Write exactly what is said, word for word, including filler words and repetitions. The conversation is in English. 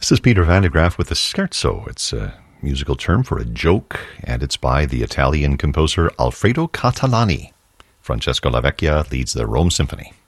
This is Peter Van de Graaf with the Scherzo. It's a musical term for a joke, and it's by the Italian composer Alfredo Catalani. Francesco Lavecchia leads the Rome Symphony.